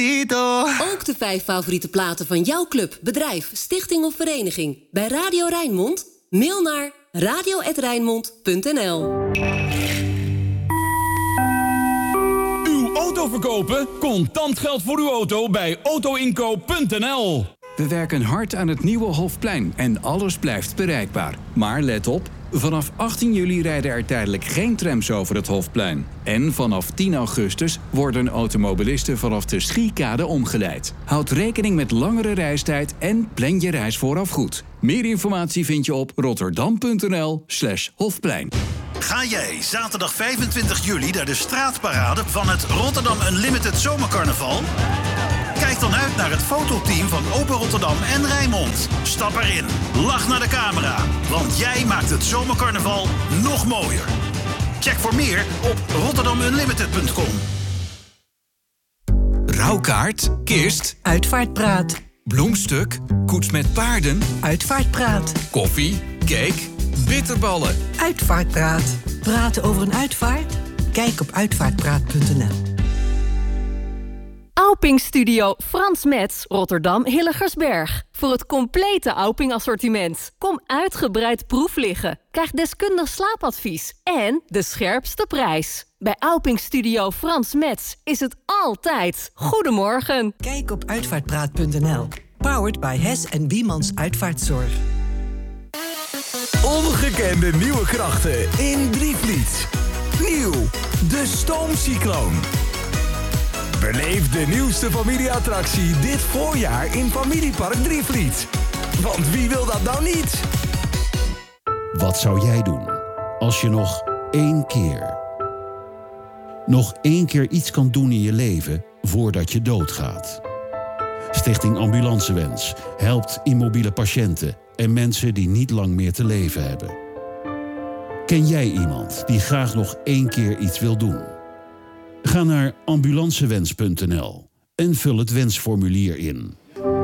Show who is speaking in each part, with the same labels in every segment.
Speaker 1: Ook de 5 favoriete platen van jouw club, bedrijf, stichting of vereniging. Bij Radio Rijnmond? Mail naar radio@rijnmond.nl.
Speaker 2: Uw auto verkopen? Contant geld voor uw auto bij autoinkoop.nl.
Speaker 3: We werken hard aan het nieuwe Hofplein en alles blijft bereikbaar. Maar let op, vanaf 18 juli rijden er tijdelijk geen trams over het Hofplein. En vanaf 10 augustus worden automobilisten vanaf de Schiekade omgeleid. Houd rekening met langere reistijd en plan je reis vooraf goed. Meer informatie vind je op rotterdam.nl/Hofplein.
Speaker 4: Ga jij zaterdag 25 juli naar de straatparade van het Rotterdam Unlimited Zomercarnaval? Kijk dan uit naar het fototeam van Open Rotterdam en Rijnmond. Stap erin, lach naar de camera, want jij maakt het zomercarnaval nog mooier. Check voor meer op rotterdamunlimited.com.
Speaker 3: Rouwkaart, kist,
Speaker 5: Uitvaartpraat.
Speaker 3: bloemstuk, koets met paarden,
Speaker 5: Uitvaartpraat.
Speaker 3: koffie, cake, bitterballen.
Speaker 5: Uitvaartpraat. Praten over een uitvaart? Kijk op uitvaartpraat.nl.
Speaker 6: Auping Studio Frans Metz, Rotterdam Hilligersberg. Voor het complete Auping assortiment. Kom uitgebreid proef liggen. Krijg deskundig slaapadvies. En de scherpste prijs. Bij Auping Studio Frans Metz is het altijd. Goedemorgen.
Speaker 5: Kijk op uitvaartpraat.nl. Powered by Hess en Wiemans Uitvaartzorg.
Speaker 7: Ongekende nieuwe krachten in Drievliet. Nieuw, de Stoomcycloon. Beleef de nieuwste familieattractie dit voorjaar in Familiepark Drievliet. Want wie wil dat nou niet?
Speaker 8: Wat zou jij doen als je nog één keer iets kan doen in je leven voordat je doodgaat? Stichting Ambulancewens helpt immobiele patiënten en mensen die niet lang meer te leven hebben. Ken jij iemand die graag nog 1 keer iets wil doen? Ga naar ambulancewens.nl en vul het wensformulier in.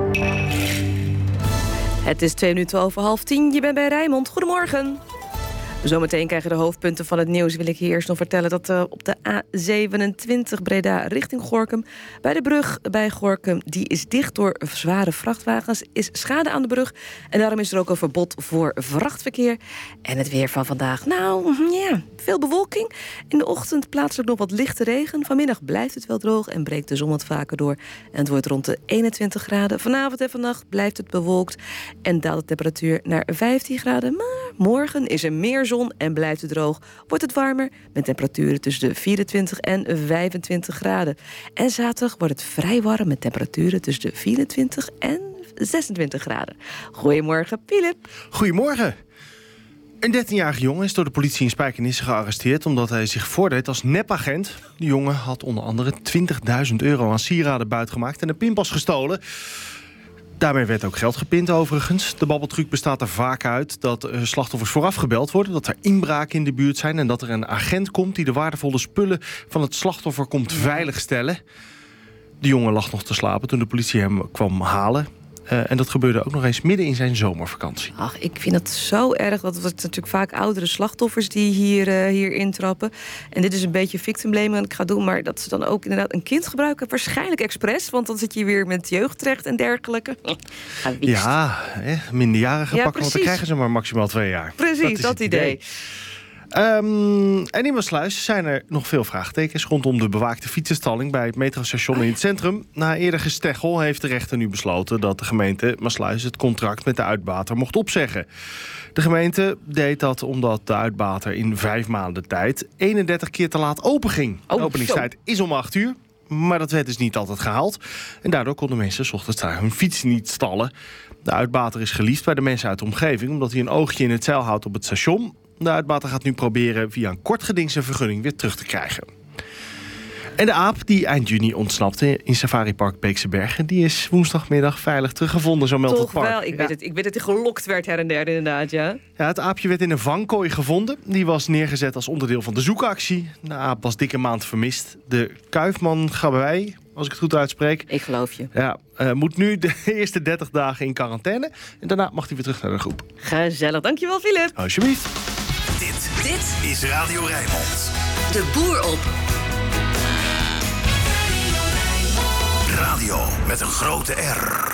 Speaker 9: Het is 10:02. Je bent bij Rijnmond. Goedemorgen. Zometeen krijgen de hoofdpunten van het nieuws. Wil ik je eerst nog vertellen dat op de A27 Breda richting Gorinchem... bij de brug bij Gorinchem, die is dicht door zware vrachtwagens... is schade aan de brug en daarom is er ook een verbod voor vrachtverkeer. En het weer van vandaag, veel bewolking. In de ochtend plaatselijk nog wat lichte regen. Vanmiddag blijft het wel droog en breekt de zon wat vaker door. En het wordt rond de 21 graden. Vanavond en vannacht blijft het bewolkt en daalt de temperatuur naar 15 graden. Maar morgen is er meer zon en blijft het droog. Wordt het warmer met temperaturen tussen de 24 en 25 graden. En zaterdag wordt het vrij warm met temperaturen tussen de 24 en 26 graden. Goedemorgen, Philip.
Speaker 10: Goedemorgen. Een 13-jarige jongen is door de politie in Spijkenisse gearresteerd omdat hij zich voordeed als nepagent. De jongen had onder andere €20.000 aan sieraden buitgemaakt en een pinpas gestolen. Daarmee werd ook geld gepind overigens. De babbeltruc bestaat er vaak uit dat slachtoffers vooraf gebeld worden, dat er inbraken in de buurt zijn en dat er een agent komt die de waardevolle spullen van het slachtoffer komt veiligstellen. De jongen lag nog te slapen toen de politie hem kwam halen. En dat gebeurde ook nog eens midden in zijn zomervakantie.
Speaker 9: Ach, ik vind dat zo erg. Want het is natuurlijk vaak oudere slachtoffers die hier intrappen. En dit is een beetje victim blaming wat ik ga doen. Maar dat ze dan ook inderdaad een kind gebruiken. Waarschijnlijk expres. Want dan zit je weer met jeugdrecht en dergelijke.
Speaker 10: Ja, minderjarigen pakken. Want dan krijgen ze maar maximaal 2 jaar.
Speaker 9: Precies, dat idee.
Speaker 10: En in Maassluis zijn er nog veel vraagtekens rondom de bewaakte fietsenstalling bij het metrostation in het centrum. Na eerder gesteggel heeft de rechter nu besloten dat de gemeente Maassluis het contract met de uitbater mocht opzeggen. De gemeente deed dat omdat de uitbater in 5 maanden tijd 31 keer te laat open ging. De openingstijd is om 8 uur. Maar dat werd dus niet altijd gehaald. En daardoor konden mensen 's ochtends daar hun fiets niet stallen. De uitbater is geliefd bij de mensen uit de omgeving omdat hij een oogje in het zeil houdt op het station. De uitbater gaat nu proberen via een kort geding zijn vergunning weer terug te krijgen. En de aap die eind juni ontsnapte in Safaripark Beekse Bergen, die is woensdagmiddag veilig teruggevonden, zo meldt het park.
Speaker 9: Toch wel, ik weet dat hij gelokt werd her en der inderdaad, ja.
Speaker 10: Ja, het aapje werd in een vangkooi gevonden. Die was neergezet als onderdeel van de zoekactie. De aap was dikke maand vermist. De kuifman Gabberij, als ik het goed uitspreek.
Speaker 9: Ik geloof je.
Speaker 10: Ja, moet nu de eerste 30 dagen in quarantaine. En daarna mag hij weer terug naar de groep.
Speaker 9: Gezellig, dankjewel Philip.
Speaker 10: Alsjeblieft.
Speaker 4: Dit is Radio Rijnmond.
Speaker 1: De boer op.
Speaker 4: Radio met een grote R.